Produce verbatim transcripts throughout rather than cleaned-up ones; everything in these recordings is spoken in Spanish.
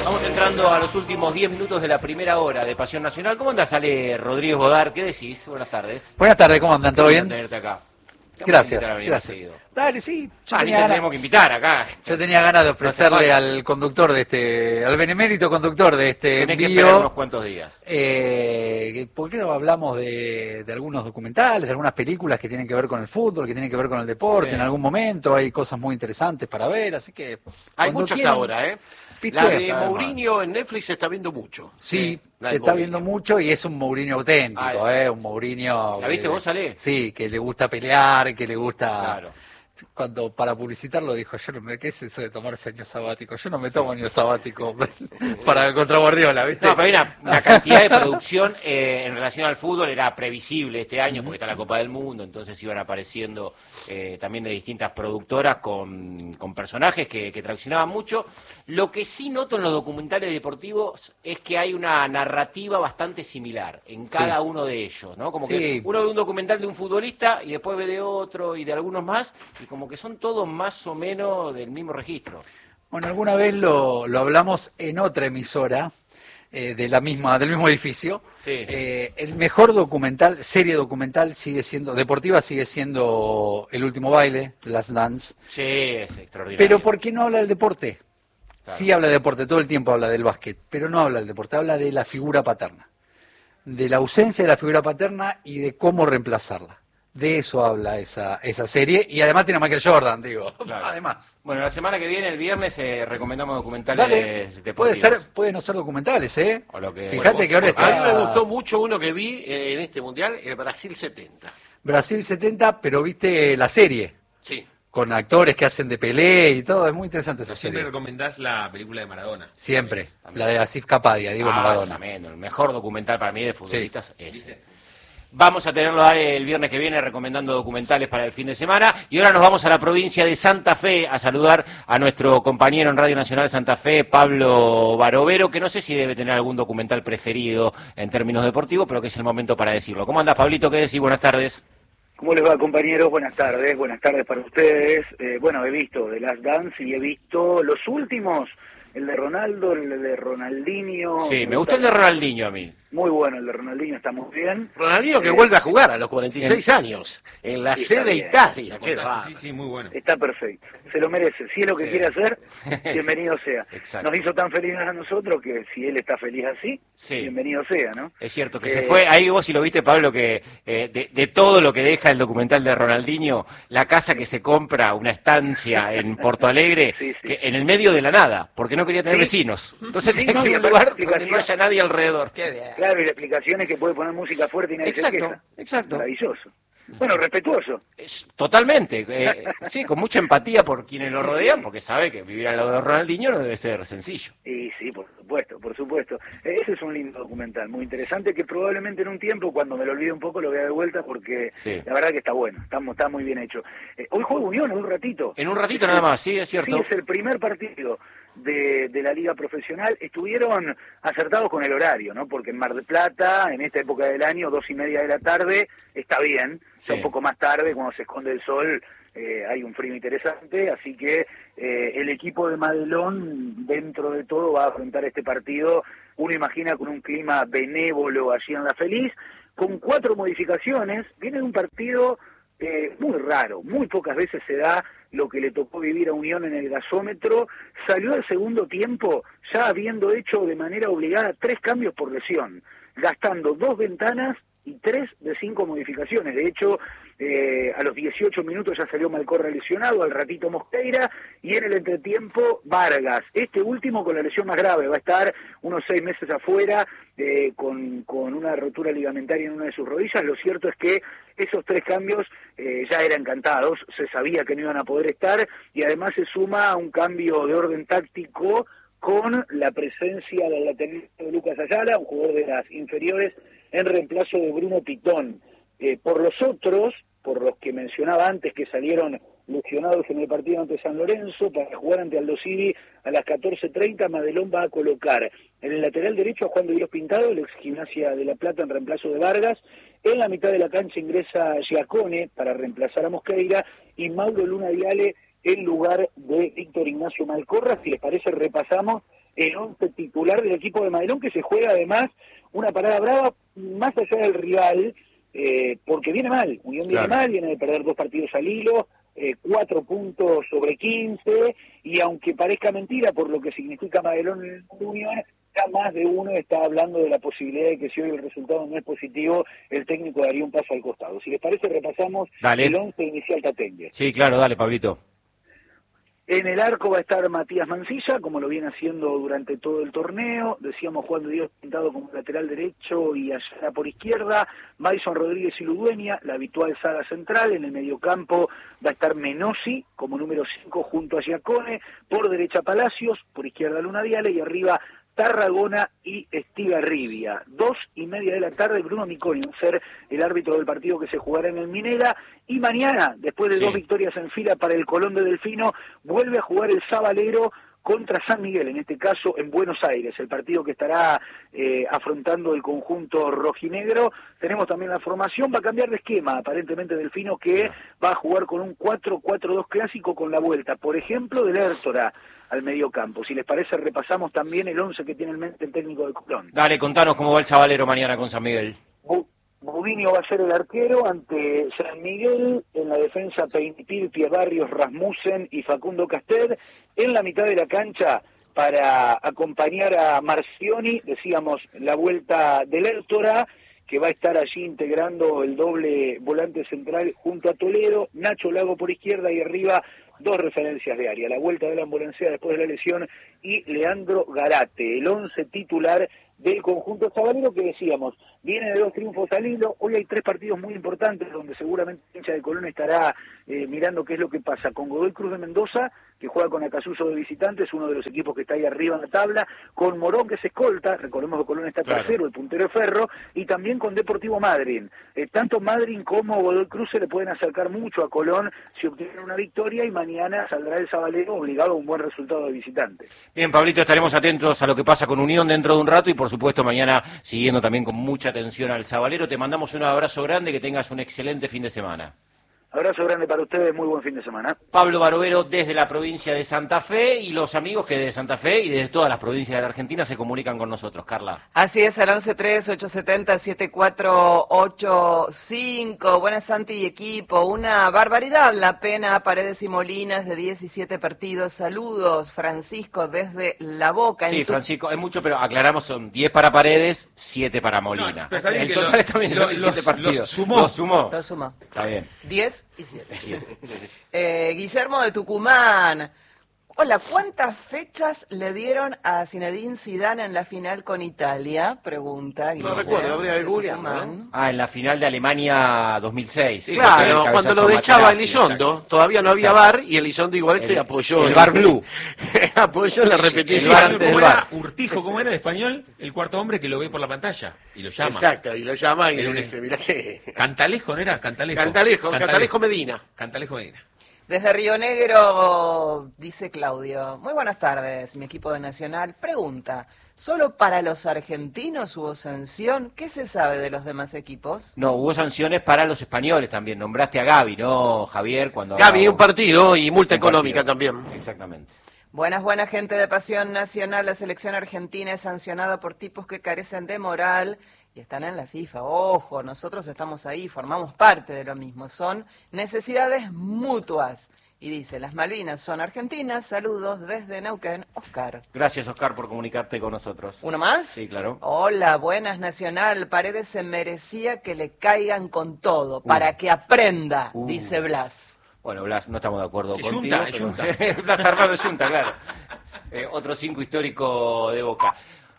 Vamos entrando a los últimos diez minutos de la primera hora de Pasión Nacional. ¿Cómo andás, Ale Rodríguez Bodar? ¿Qué decís? Buenas tardes. Buenas tardes, ¿cómo andan? ¿Todo bien? Tenerte acá. Gracias, gracias. Dale, sí. Yo ah, tenía ganas, tenemos que invitar acá. Yo tenía ganas de ofrecerle al conductor de este, al benemérito conductor de este Tenés envío. que esperar unos cuantos días. Eh, ¿Por qué no hablamos de, de algunos documentales, de algunas películas que tienen que ver con el fútbol, que tienen que ver con el deporte? Bien. En algún momento hay cosas muy interesantes para ver, así que... Hay muchas quieran, ahora, ¿eh? ¿viste? La de Mourinho en Netflix se está viendo mucho. Sí, se está viendo mucho y es un Mourinho auténtico, ah, ¿eh? Un Mourinho... ¿La viste vos, Ale? Sí, que le gusta pelear, que le gusta... Claro. Cuando para publicitarlo dijo, yo no me, ¿qué es eso de tomarse año sabático? Yo no me tomo año sabático para contra Guardiola, ¿viste? No, pero hay una, una cantidad de producción eh, en relación al fútbol, era previsible este año porque está la Copa del Mundo, entonces iban apareciendo eh, también de distintas productoras con, con personajes que, que traccionaban mucho. Lo que sí noto en los documentales deportivos es que hay una narrativa bastante similar en cada sí. uno de ellos, ¿no? Como sí. que uno ve un documental de un futbolista y después ve de otro y de algunos más, y como que son todos más o menos del mismo registro. Bueno, alguna vez lo, lo hablamos en otra emisora eh, de la misma, del mismo edificio. Sí. Eh, el mejor documental, serie documental sigue siendo, deportiva sigue siendo El Último Baile, Last Dance. Sí, es extraordinario. Pero ¿por qué no habla del deporte? Claro. Sí habla de deporte, todo el tiempo habla del básquet, pero no habla del deporte, habla de la figura paterna, de la ausencia de la figura paterna y de cómo reemplazarla. De eso habla esa esa serie, y además tiene a Michael Jordan, digo, claro. Además. Bueno, la semana que viene, el viernes, eh, recomendamos documentales Dale, deportivos. Puede ser, puede no ser documentales, ¿eh? O lo que... Fíjate bueno, que ahora está... A mí me gustó mucho uno que vi eh, en este Mundial, el Brasil setenta. Brasil setenta, pero viste la serie. Sí. Con actores que hacen de Pelé y todo, es muy interesante esa Siempre serie. recomendás la película de Maradona. Siempre, también, también. La de Asif Kapadia, digo ah, Maradona. También, el mejor documental para mí de futbolistas sí. es ese. Vamos a tenerlo el viernes que viene recomendando documentales para el fin de semana. Y ahora nos vamos a la provincia de Santa Fe a saludar a nuestro compañero en Radio Nacional de Santa Fe, Pablo Barovero, que no sé si debe tener algún documental preferido en términos deportivos, pero que es el momento para decirlo. ¿Cómo andas, Pablito? ¿Qué decís? Buenas tardes. ¿Cómo les va, compañeros? Buenas tardes, buenas tardes para ustedes. Eh, bueno, he visto The Last Dance y he visto los últimos, el de Ronaldo, el de Ronaldinho. Sí, me gustó el de Ronaldinho a mí. Muy bueno, el de Ronaldinho está muy bien. Ronaldinho que eh, vuelve a jugar a los cuarenta y seis en, años, en la sí, C de Italia. Qué va. Sí, sí, muy bueno. Está perfecto, se lo merece. Si es lo que sí. quiere hacer, bienvenido sea. Exacto. Nos hizo tan felices a nosotros que si él está feliz así, sí. bienvenido sea, ¿no? Es cierto, que eh, se fue, ahí vos si lo viste, Pablo, que eh, de, de todo lo que deja el documental de Ronaldinho, la casa que se compra, una estancia en Porto Alegre, sí, sí. Que en el medio de la nada, porque no quería tener sí. vecinos. Entonces sí, tenía no, que ir a un lugar donde no haya nadie alrededor. Qué bien. Claro, y la explicación es que puede poner música fuerte y nadie exacto, se queja. Exacto, maravilloso. Bueno, respetuoso. Es, totalmente, eh, sí, con mucha empatía por quienes lo rodean, porque sabe que vivir al lado de Ronaldinho no debe ser sencillo. Y sí, por supuesto, por supuesto. Ese es un lindo documental, muy interesante, que probablemente en un tiempo, cuando me lo olvide un poco, lo vea de vuelta, porque sí. la verdad que está bueno, está, está muy bien hecho. Eh, hoy juega Unión en un ratito. En un ratito es nada el, más, sí, es cierto. Sí, es el primer partido de, de la Liga Profesional. Estuvieron acertados con el horario, ¿no? Porque en Mar del Plata, en esta época del año, dos y media de la tarde, está bien. Sí. Un poco más tarde, cuando se esconde el sol, eh, hay un frío interesante, así que eh, el equipo de Madelón, dentro de todo, va a afrontar este partido, uno imagina, con un clima benévolo allí en La Feliz, con cuatro modificaciones. Viene de un partido eh, muy raro, muy pocas veces se da lo que le tocó vivir a Unión en el gasómetro. Salió al segundo tiempo ya habiendo hecho de manera obligada tres cambios por lesión, gastando dos ventanas y tres de cinco modificaciones. De hecho, eh, a los dieciocho minutos ya salió Malcorra lesionado, al ratito Mosqueira, y en el entretiempo Vargas. Este último con la lesión más grave, va a estar unos seis meses afuera, eh, con, con una rotura ligamentaria en una de sus rodillas. Lo cierto es que esos tres cambios eh, ya eran cantados, se sabía que no iban a poder estar, y además se suma a un cambio de orden táctico con la presencia del lateral de Lucas Ayala, un jugador de las inferiores, en reemplazo de Bruno Pitón. Eh, por los otros, por los que mencionaba antes, que salieron lesionados en el partido ante San Lorenzo, para jugar ante Aldo Civi a las catorce treinta, Madelón va a colocar en el lateral derecho a Juan de Dios Pintado, el ex Gimnasia de La Plata, en reemplazo de Vargas. En la mitad de la cancha ingresa Giacone para reemplazar a Mosqueira, y Mauro Luna Viale en lugar de Víctor Ignacio Malcorra. Si les parece, repasamos el once titular del equipo de Madelón, que se juega además una parada brava más allá del rival, eh, porque viene mal, Unión viene Claro. mal, viene de perder dos partidos al hilo, eh, cuatro puntos sobre quince, y aunque parezca mentira por lo que significa Madelón en el Unión, ya más de uno está hablando de la posibilidad de que si hoy el resultado no es positivo, el técnico daría un paso al costado. Si les parece, repasamos Dale. el once inicial tatengue. Sí, claro, dale, Pablito. En el arco va a estar Matías Mancilla, como lo viene haciendo durante todo el torneo. Decíamos Juan de Dios pintado como lateral derecho y allá por izquierda. Mason Rodríguez y Ludueña, la habitual saga central. En el mediocampo va a estar Menossi como número cinco junto a Giacone. Por derecha Palacios, por izquierda Luna Viale y arriba Tarragona y Estigarribia. Dos y media de la tarde, Bruno Miconi va a ser el árbitro del partido que se jugará en el Minera. Y mañana, después de Sí. dos victorias en fila para el Colón de Delfino, vuelve a jugar el Sabalero contra San Miguel, en este caso en Buenos Aires, el partido que estará eh, afrontando el conjunto rojinegro. Tenemos también la formación, va a cambiar de esquema, aparentemente Delfino, que va a jugar con un cuatro cuatro dos clásico con la vuelta, por ejemplo, del Hértora al mediocampo. Si les parece, repasamos también el once que tiene en mente el técnico de Colón. Dale, contanos cómo va el Sabalero mañana con San Miguel. Bu- Budinio va a ser el arquero ante San Miguel, en la defensa Peinipil, Pie Barrios, Rasmussen y Facundo Casted. En la mitad de la cancha, para acompañar a Marcioni, decíamos la vuelta del Hértora, que va a estar allí integrando el doble volante central junto a Toledo, Nacho Lago por izquierda y arriba dos referencias de área, la vuelta de la ambulancia después de la lesión y Leandro Garate, el once titular del conjunto sabalero, que decíamos, viene de dos triunfos al hilo. Hoy hay tres partidos muy importantes donde seguramente el hincha de Colón estará eh, mirando qué es lo que pasa con Godoy Cruz de Mendoza, que juega con Acasuso de visitantes, uno de los equipos que está ahí arriba en la tabla, con Morón, que se escolta, recordemos que Colón está Claro. tercero, el puntero de Ferro, y también con Deportivo Madryn. Eh, tanto Madryn como Godoy Cruz se le pueden acercar mucho a Colón si obtienen una victoria, y mañana saldrá el Sabalero obligado a un buen resultado de visitantes. Bien, Pablito, estaremos atentos a lo que pasa con Unión dentro de un rato y, por supuesto, mañana siguiendo también con mucha atención al Sabalero. Te mandamos un abrazo grande, que tengas un excelente fin de semana. Abrazo grande para ustedes, muy buen fin de semana. Pablo Barovero desde la provincia de Santa Fe, y los amigos que de Santa Fe y desde todas las provincias de la Argentina se comunican con nosotros. Carla. Así es, al once tres, ocho siete cero, siete cuatro ocho cinco. Buenas, Santi y equipo. Una barbaridad la pena Paredes y Molinas de diecisiete partidos. Saludos, Francisco, desde La Boca. Sí, en tu- Francisco, es mucho, pero aclaramos, son diez para Paredes, siete para Molina. No, pero está bien el que total lo- está bien, lo- son diecisiete los- partidos. los sumó. Los sumó. Lo suma. Está bien. diez y siete. Siete. Eh, Guillermo de Tucumán. Hola, ¿cuántas fechas le dieron a Zinedine Zidane en la final con Italia? Pregunta. No Guillermo recuerdo, habría de que googlearlo, Tucumán. Ah, en la final de Alemania dos mil seis. Sí, Sí, claro, el cuando lo cabezazo echaba Materazzi, Elizondo, exacto. todavía no había Exacto. V A R, y Elizondo igual se El- apoyó. el en- V A R Blue. apoyó en la repetición. el V A R antes ¿Cómo del era? bar. Urtijo, ¿cómo era el español? El cuarto hombre que lo ve por la pantalla y lo llama. Exacto, y lo llama y Era le un- dice, mirá que... Cantalejo, ¿no era? Cantalejo. Cantalejo, Cantalejo Medina. Cantalejo Medina. Desde Río Negro, dice Claudio. Muy buenas tardes, mi equipo de Nacional. Pregunta, ¿solo para los argentinos hubo sanción? ¿Qué se sabe de los demás equipos? No, hubo sanciones para los españoles también. Nombraste a Gaby, ¿no, Javier? Cuando Gaby, hablaba- un partido y multa Un económica partido. también. Exactamente. Buenas, buenas, gente de Pasión Nacional. La selección argentina es sancionada por tipos que carecen de moral y están en la FIFA. Ojo, nosotros estamos ahí, formamos parte de lo mismo. Son necesidades mutuas. Y dice, las Malvinas son argentinas. Saludos desde Neuquén, Oscar. Gracias, Oscar, por comunicarte con nosotros. ¿Uno más? Sí, claro. Hola, buenas, Nacional. Paredes se merecía que le caigan con todo, para que aprenda, Uh. dice Blas. Bueno, Blas, no estamos de acuerdo Es contigo. Junta, es pero- Junta. Blas Armando Junta, claro. Eh, otro cinco histórico de Boca.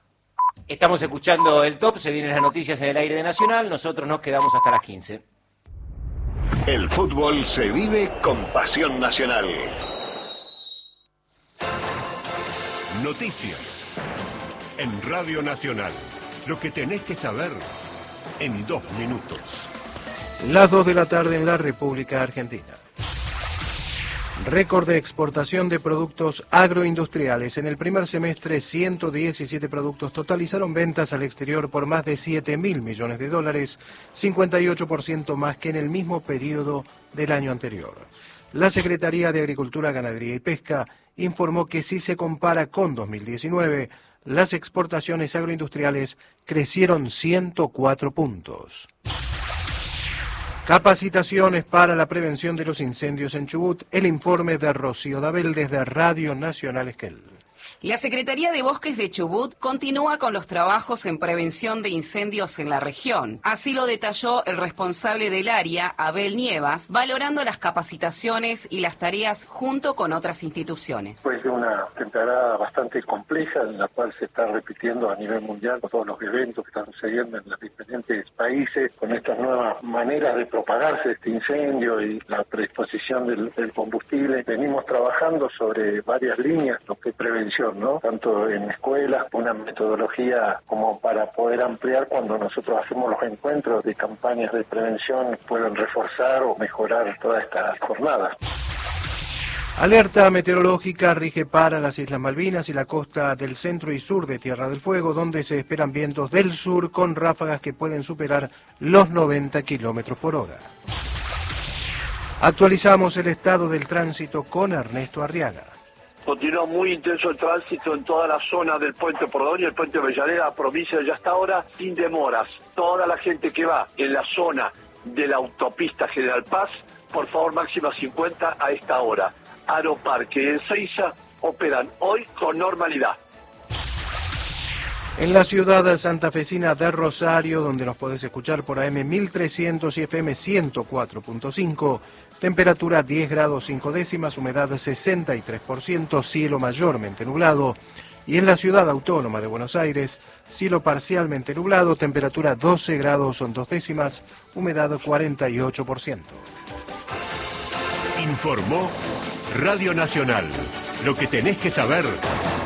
Estamos escuchando el top, se vienen las noticias en el aire de Nacional, nosotros nos quedamos hasta las quince. El fútbol se vive con pasión nacional. Noticias. En Radio Nacional. Lo que tenés que saber en dos minutos. Las dos de la tarde en la República Argentina. Récord de exportación de productos agroindustriales. En el primer semestre, ciento diecisiete productos totalizaron ventas al exterior por más de siete mil millones de dólares, cincuenta y ocho por ciento más que en el mismo periodo del año anterior. La Secretaría de Agricultura, Ganadería y Pesca informó que si se compara con dos mil diecinueve, las exportaciones agroindustriales crecieron ciento cuatro puntos. Capacitaciones para la prevención de los incendios en Chubut. El informe de Rocío Dabel desde Radio Nacional Esquel. La Secretaría de Bosques de Chubut continúa con los trabajos en prevención de incendios en la región. Así lo detalló el responsable del área, Abel Nievas, valorando las capacitaciones y las tareas junto con otras instituciones. Pues de una temporada bastante compleja en la cual se está repitiendo a nivel mundial con todos los eventos que están sucediendo en los diferentes países, con estas nuevas maneras de propagarse este incendio y la predisposición del, del combustible. Venimos trabajando sobre varias líneas, lo que es prevención, ¿no? Tanto en escuelas, una metodología como para poder ampliar cuando nosotros hacemos los encuentros de campañas de prevención, pueden reforzar o mejorar toda esta jornada. Alerta meteorológica rige para las Islas Malvinas y la costa del centro y sur de Tierra del Fuego, donde se esperan vientos del sur con ráfagas que pueden superar los noventa kilómetros por hora. Actualizamos el estado del tránsito con Ernesto Arriaga. Continúa muy intenso el tránsito en toda la zona del Puente Porredón y el Puente Avellaneda, provincia de hasta ahora, sin demoras. Toda la gente que va en la zona de la autopista General Paz, por favor, máxima cincuenta a esta hora. Aeroparque y Ezeiza operan hoy con normalidad. En la ciudad santafesina de Rosario, donde nos podés escuchar por A M mil trescientos y F M ciento cuatro punto cinco, temperatura diez grados cinco décimas, humedad sesenta y tres por ciento, cielo mayormente nublado. Y en la ciudad autónoma de Buenos Aires, cielo parcialmente nublado, temperatura doce grados dos décimas, humedad cuarenta y ocho por ciento. Informó Radio Nacional. Lo que tenés que saber